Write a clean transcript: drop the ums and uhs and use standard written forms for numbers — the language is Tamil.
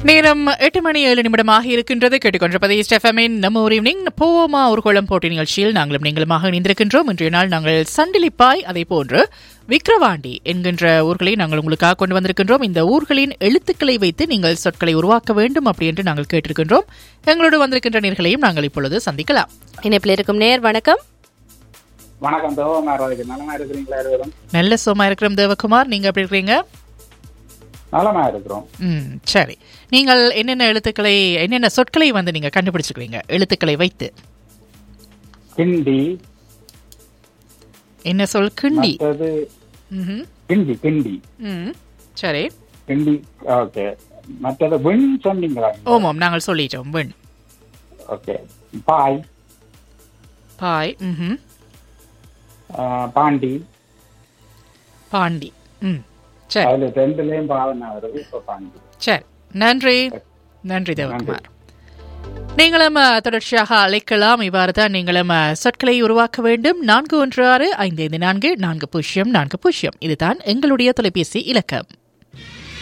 நேரம் 8:07 இருக்கின்றது. கேட்டுக்கொண்டிருப்பது ஈஸ்ட் எஃப்எம்மின் நம்ம ஒரு ஈவினிங் போவோமா ஊர்வலம் போட்டி நிகழ்ச்சியில் நாங்களும் நீங்களுமாக இணைந்திருக்கின்றோம். இன்றைய நாள் நாங்கள் சண்டிலிப்பாய் அதே போன்று விக்கிரவாண்டி என்கின்ற ஊர்களை நாங்கள் உங்களுக்காக கொண்டு வந்திருக்கின்றோம். இந்த ஊர்களின் எழுத்துக்களை வைத்து நீங்கள் சொற்களை உருவாக்க வேண்டும் அப்படி என்று நாங்கள் கேட்டிருக்கின்றோம். எங்களோடு வந்திருக்கின்ற நேர்களையும் நாங்கள் இப்பொழுது சந்திக்கலாம். இணைப்பில் இருக்கும் நேர் வணக்கம். வணக்கம் தேவகுமார், நலமா இருக்கிறீங்களா? நல்ல சோமா இருக்கிறோம் தேவகுமார், நீங்க எப்படி இருக்கிறீங்க? நலமா இருக்கிறோம். சரி, நீங்கள் என்னென்ன சொற்களை வந்து நீங்க கண்டுபிடிச்சிருக்கீங்க எழுத்துக்களை வைத்து? கிண்டி. என்ன சொல்? கிண்டி. கிண்டி கிண்டி. சரி, கிண்டி. ஓகே. மற்றது வெண் சொன்னீங்களா? ஓமாம், நாங்கள் சொல்லிட்டோம் வெண். ஓகே. பாய். பாய். பாண்டி. பாண்டி. சரி, அதுல ரெண்டுலயும் பாவனா வருது. இப்ப பாண்டி. சரி, நன்றி நன்றி தேவகுமார். நீங்களும் தொடர்ச்சியாக அழைக்கலாம். இவ்வாறு தான் நீங்களும் சொற்களை உருவாக்க வேண்டும். 4165544040 இதுதான் எங்களுடைய தொலைபேசி இலக்கம்.